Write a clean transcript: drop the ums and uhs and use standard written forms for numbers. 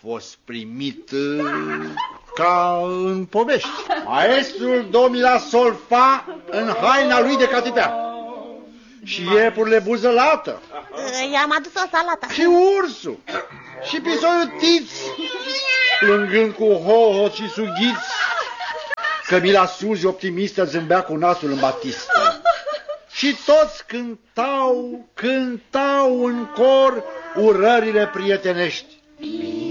fost primit ca în povești. Maestrul Domila Solfa în haina lui de catipea. Și iepurile buzălată. I-am adus o salată. Și ursul. Și pisoiul Tiț, plângând cu hohot și sughiți. Cămila Suzi, optimistă, zâmbea cu nasul în batistă. Și toți cântau în cor urările prietenești.